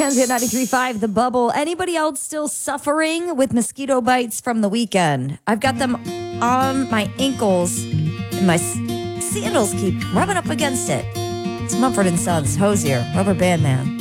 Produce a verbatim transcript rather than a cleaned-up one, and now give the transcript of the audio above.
Transient ninety-three point five, The Bubble. Anybody else still suffering with mosquito bites from the weekend? I've got them on my ankles, and my s- sandals keep rubbing up against it. It's Mumford and Sons, Hosier, Rubber Band Man.